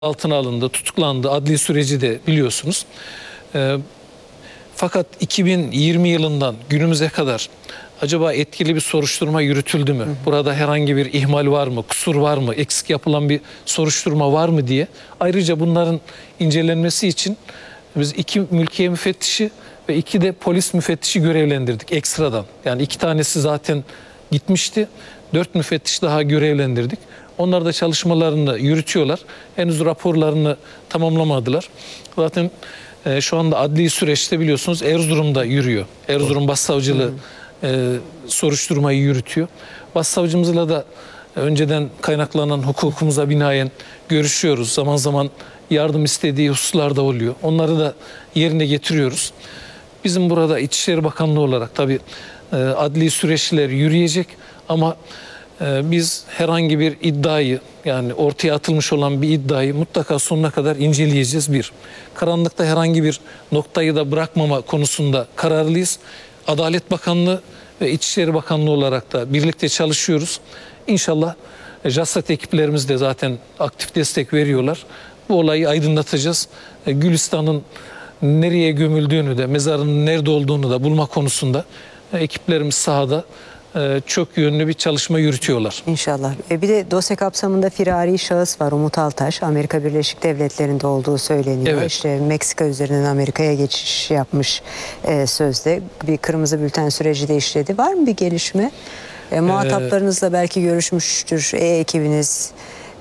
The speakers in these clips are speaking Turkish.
altına alındı, tutuklandı. Adli süreci de biliyorsunuz. Fakat 2020 yılından günümüze kadar acaba etkili bir soruşturma yürütüldü mü? Burada herhangi bir ihmal var mı? Kusur var mı? Eksik yapılan bir soruşturma var mı diye. Ayrıca bunların incelenmesi için biz 2 mülkiye müfettişi ve 2 de polis müfettişi görevlendirdik ekstradan. Yani 2 tanesi zaten gitmişti. 4 müfettiş daha görevlendirdik. Onlar da çalışmalarını yürütüyorlar. Henüz raporlarını tamamlamadılar. Zaten şu anda adli süreçte biliyorsunuz Erzurum'da yürüyor. Erzurum Başsavcılığı soruşturmayı yürütüyor. Başsavcımızla da önceden kaynaklanan hukukumuza binaen görüşüyoruz. Zaman zaman yardım istediği hususlar da oluyor. Onları da yerine getiriyoruz. Bizim burada İçişleri Bakanlığı olarak tabii adli süreçler yürüyecek ama biz herhangi bir iddiayı, yani ortaya atılmış olan bir iddiayı mutlaka sonuna kadar inceleyeceğiz. Karanlıkta herhangi bir noktayı da bırakmama konusunda kararlıyız. Adalet Bakanlığı ve İçişleri Bakanlığı olarak da birlikte çalışıyoruz. İnşallah JASSAT ekiplerimiz de zaten aktif destek veriyorlar. Bu olayı aydınlatacağız. Gülistan'ın nereye gömüldüğünü de, mezarının nerede olduğunu da bulma konusunda ekiplerimiz sahada çok yönlü bir çalışma yürütüyorlar. İnşallah. Bir de dosya kapsamında firari şahıs var, Umut Altaş. Amerika Birleşik Devletleri'nde olduğu söyleniyor. Evet. İşte Meksika üzerinden Amerika'ya geçiş yapmış sözde. Bir kırmızı bülten süreci de işledi. Var mı bir gelişme? Muhataplarınızla belki görüşmüştür ekibiniz.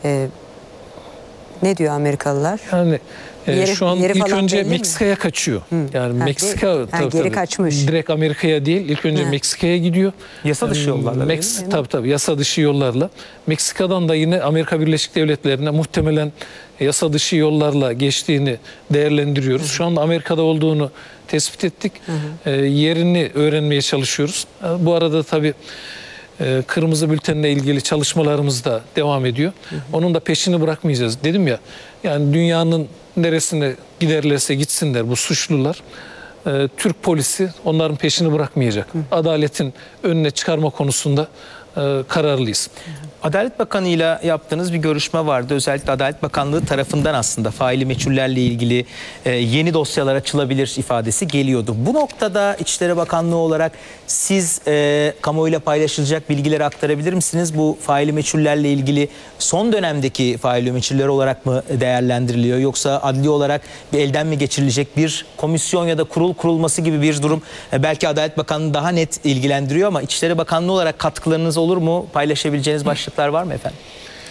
Ne diyor Amerikalılar? Yani şu an ilk önce Meksika'ya kaçıyor. Yani Meksika geri kaçmış. Direkt Amerika'ya değil, ilk önce Meksika'ya gidiyor. Yasa dışı yollarla. Tabii yasa dışı yollarla. Meksika'dan da yine Amerika Birleşik Devletleri'ne muhtemelen yasa dışı yollarla geçtiğini değerlendiriyoruz. Şu anda Amerika'da olduğunu tespit ettik. Yerini öğrenmeye çalışıyoruz. Bu arada tabii kırmızı bültenle ilgili çalışmalarımız da devam ediyor. Onun da peşini bırakmayacağız. Dedim ya, yani dünyanın neresine giderlerse gitsinler bu suçlular, Türk polisi onların peşini bırakmayacak. Adaletin önüne çıkarma konusunda kararlıyız. Adalet Bakanı ile yaptığınız bir görüşme vardı. Özellikle Adalet Bakanlığı tarafından aslında faili meçhullerle ilgili yeni dosyalar açılabilir ifadesi geliyordu. Bu noktada İçişleri Bakanlığı olarak siz kamuoyuyla paylaşılacak bilgileri aktarabilir misiniz? Bu faili meçhullerle ilgili son dönemdeki faili meçhuller olarak mı değerlendiriliyor? Yoksa adli olarak bir elden mi geçirilecek bir komisyon ya da kurul kurulması gibi bir durum? Belki Adalet Bakanlığı daha net ilgilendiriyor ama İçişleri Bakanlığı olarak katkılarınız olur mu? Paylaşabileceğiniz başlıklar var mı efendim?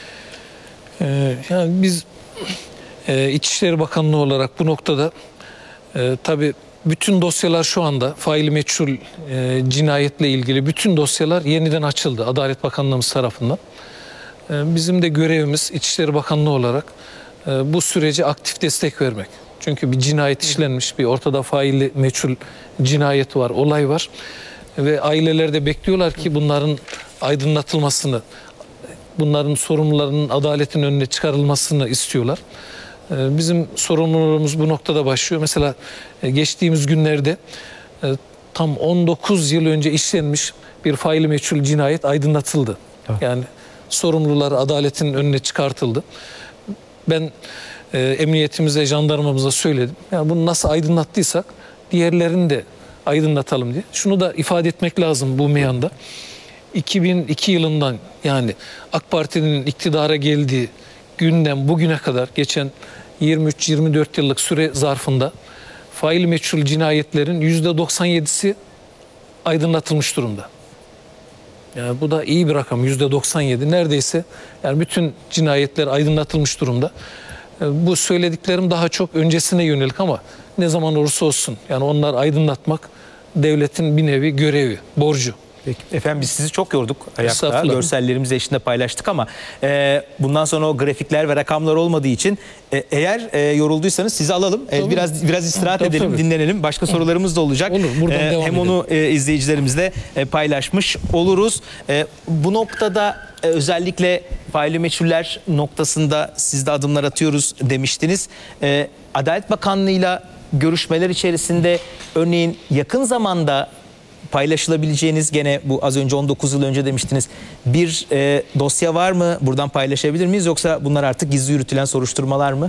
Yani biz İçişleri Bakanlığı olarak bu noktada tabii bütün dosyalar şu anda faili meçhul cinayetle ilgili bütün dosyalar yeniden açıldı Adalet Bakanlığımız tarafından. Bizim de görevimiz İçişleri Bakanlığı olarak bu sürece aktif destek vermek. Çünkü bir cinayet işlenmiş, bir ortada faili meçhul cinayet var, olay var. Ve aileler de bekliyorlar ki bunların aydınlatılmasını, bunların sorumlularının adaletin önüne çıkarılmasını istiyorlar. Bizim sorumluluğumuz bu noktada başlıyor. Mesela geçtiğimiz günlerde tam 19 yıl önce işlenmiş bir faili meçhul cinayet aydınlatıldı. Evet. Yani sorumlular adaletin önüne çıkartıldı. Ben emniyetimize, jandarmamıza söyledim. Yani bunu nasıl aydınlattıysak diğerlerini de aydınlatalım diye. Şunu da ifade etmek lazım bu meyanda. 2002 yılından, yani AK Parti'nin iktidara geldiği günden bugüne kadar geçen 23-24 yıllık süre zarfında faili meçhul cinayetlerin %97'si aydınlatılmış durumda. Yani bu da iyi bir rakam, %97 neredeyse, yani bütün cinayetler aydınlatılmış durumda. Bu söylediklerim daha çok öncesine yönelik ama ne zaman olursa olsun yani onlar aydınlatmak devletin bir nevi görevi, borcu. Peki. Efendim biz sizi çok yorduk ayakta. Görsellerimizi eşliğinde paylaştık ama bundan sonra o grafikler ve rakamlar olmadığı için eğer yorulduysanız sizi alalım. Biraz istirahat edelim, dinlenelim. Başka sorularımız da olacak. Olur, hem onu izleyicilerimizle paylaşmış oluruz. Bu noktada özellikle faili meçhuller noktasında siz de adımlar atıyoruz demiştiniz. Adalet Bakanlığı'yla görüşmeler içerisinde örneğin yakın zamanda paylaşılabileceğiniz, gene bu az önce 19 yıl önce demiştiniz, bir dosya var mı? Buradan paylaşabilir miyiz? Yoksa bunlar artık gizli yürütülen soruşturmalar mı?